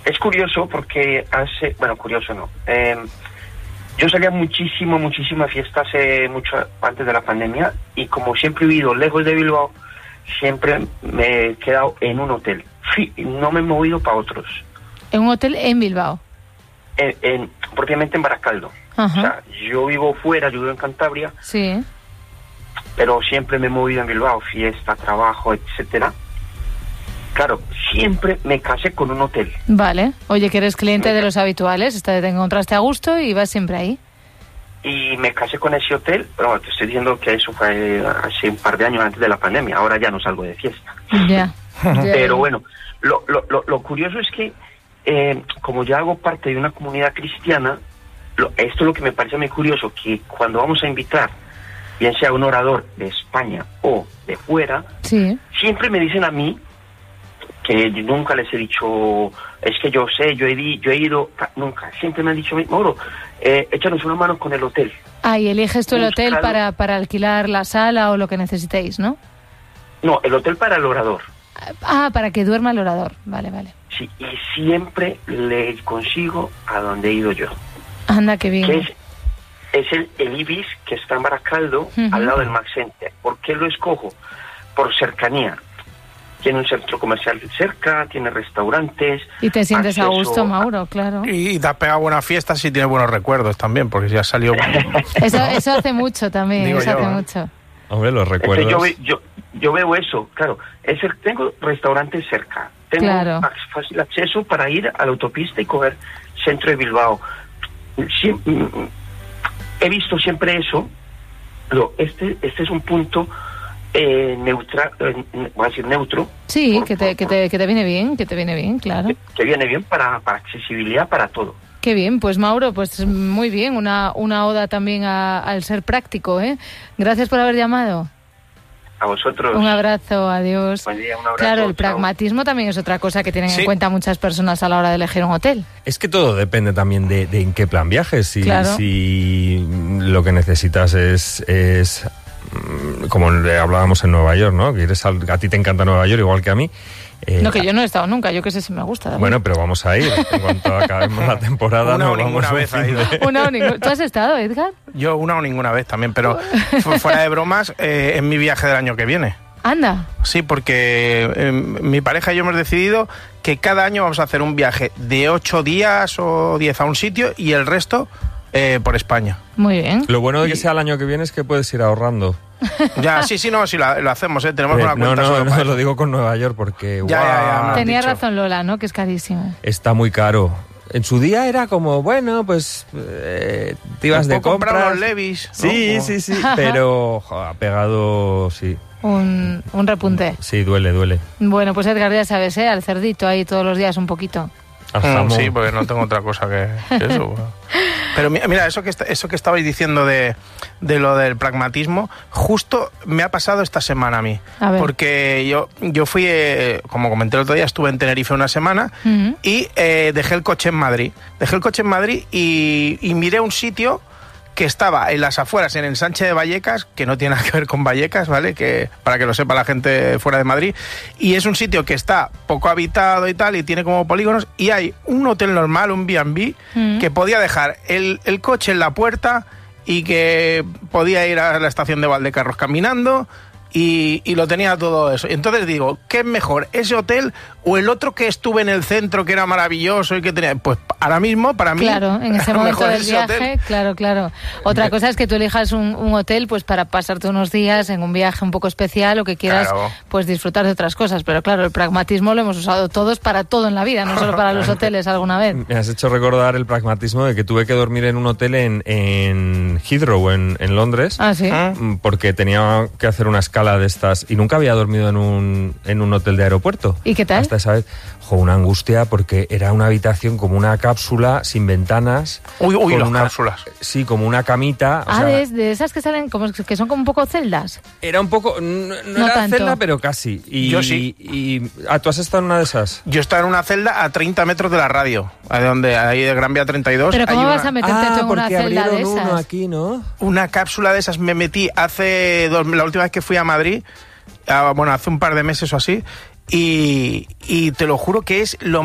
Es curioso porque curioso no. Yo salía muchísima fiesta mucho antes de la pandemia, y como siempre he vivido lejos de Bilbao, siempre me he quedado en un hotel. No me he movido para otros. ¿En un hotel en Bilbao? Propiamente en Baracaldo. Ajá. O sea, yo vivo fuera, yo vivo en Cantabria. Sí. Pero siempre me he movido en Bilbao, fiesta, trabajo, etcétera. Claro, siempre me casé con un hotel. Vale. Oye, que eres cliente de los habituales, te encontraste a gusto y vas siempre ahí. Y me casé con ese hotel, pero te estoy diciendo que eso fue hace un par de años antes de la pandemia. Ahora ya no salgo de fiesta. Ya. Pero bueno, lo curioso es que, como ya hago parte de una comunidad cristiana, esto es lo que me parece muy curioso, que cuando vamos a invitar, bien sea un orador de España o de fuera, sí, siempre me dicen a mí, que nunca les he dicho, es que yo sé, yo he ido, nunca, siempre me han dicho, Mauro, échanos una mano con el hotel. Ah, y eliges tú el hotel para alquilar la sala o lo que necesitéis, ¿no? No, el hotel para el orador. Ah, para que duerma el orador, vale. Sí, y siempre le consigo a donde he ido yo. Anda, qué bien. Que es el Ibis, que está en Baracaldo, al lado del Max Center. ¿Por qué lo escojo? Por cercanía. Tiene un centro comercial cerca, tiene restaurantes. Y te sientes a gusto, Mauro, claro. Y te has pegado buenas fiestas y tienes buenos recuerdos también, porque ya salió... eso hace mucho también, mucho. Hombre, los recuerdos... Yo veo eso, claro. Tengo restaurantes cerca, tengo fácil acceso para ir a la autopista y coger centro de Bilbao. He visto siempre eso, pero este es un punto... neutral, voy a decir neutro. Sí, que te viene bien, claro. Que viene bien para accesibilidad, para todo. Qué bien, pues Mauro, pues muy bien, una oda también al ser práctico, ¿eh? Gracias por haber llamado. A vosotros. Un abrazo, adiós. Buen día, un abrazo. Claro, el pragmatismo también es otra cosa que tienen en cuenta muchas personas a la hora de elegir un hotel. Es que todo depende también de en qué plan viajes. Si lo que necesitas es como hablábamos en Nueva York, ¿no? Que a ti te encanta Nueva York igual que a mí. No, que yo no he estado nunca, yo que sé si me gusta. También. Bueno, pero vamos a ir. En cuanto acabemos la temporada, una o ninguna vez ha ido. ¿Tú has estado, Edgar? Yo una o ninguna vez también, pero fuera de bromas, en mi viaje del año que viene. Anda. Sí, porque mi pareja y yo hemos decidido que cada año vamos a hacer un viaje de 8 días o 10 a un sitio y el resto por España. Muy bien. Lo bueno de que sea el año que viene es que puedes ir ahorrando. Ya, sí, lo hacemos, tenemos una cuenta. No, lo digo con Nueva York porque... Ya, tenía razón Lola, ¿no? Que es carísimo. Está muy caro. En su día era como, bueno, pues te ibas de compras. Los Levis, ¿no? Sí, pero ha pegado, sí. Un repunte. Sí, duele. Bueno, pues Edgar, ya sabes, al cerdito ahí todos los días un poquito. Sí, porque no tengo otra cosa que eso. Pero mira, eso que estabais diciendo de lo del pragmatismo, justo me ha pasado esta semana a mí. Porque yo fui, como comenté el otro día, estuve en Tenerife una semana y dejé el coche en Madrid. Y miré un sitio que estaba en las afueras, en Ensanche de Vallecas, que no tiene nada que ver con Vallecas, ¿vale? Que para que lo sepa la gente fuera de Madrid. Y es un sitio que está poco habitado y tal, y tiene como polígonos, y hay un hotel normal, un B&B, que podía dejar el coche en la puerta y que podía ir a la estación de Valdecarros caminando, y lo tenía todo eso. Entonces digo, ¿qué es mejor, ese hotel o el otro que estuve en el centro, que era maravilloso y que tenía? Pues ahora mismo, para mí... Claro, en ese momento del viaje, claro. Otra cosa es que tú elijas un hotel pues para pasarte unos días en un viaje un poco especial o que quieras pues disfrutar de otras cosas. Pero claro, el pragmatismo lo hemos usado todos para todo en la vida, no solo para los hoteles alguna vez. Me has hecho recordar el pragmatismo de que tuve que dormir en un hotel en Heathrow, en Londres. Ah, ¿sí? Porque tenía que hacer una escala de estas y nunca había dormido en un hotel de aeropuerto. ¿Y qué tal? Hasta esa vez, una angustia porque era una habitación como una cápsula sin ventanas. Las cápsulas. Sí, como una camita. De esas que salen como que son como un poco celdas. Era un poco, no era tanto. celda, pero casi. Yo sí. ¿Tú has estado en una de esas? Yo estaba en una celda a 30 metros de la radio, ahí de Gran Vía 32. Pero ¿cómo vas a meterte tú en una celda de esas? Uno aquí, ¿no? Una cápsula de esas me metí la última vez que fui a Madrid, hace un par de meses o así, y te lo juro que es lo